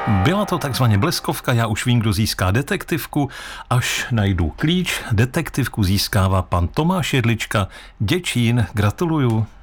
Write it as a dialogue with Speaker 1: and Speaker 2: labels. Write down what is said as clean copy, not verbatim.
Speaker 1: Byla to takzvaně bleskovka, já už vím, kdo získá detektivku. Až najdu klíč, detektivku získává pan Tomáš Jedlička. Děčín, gratuluju.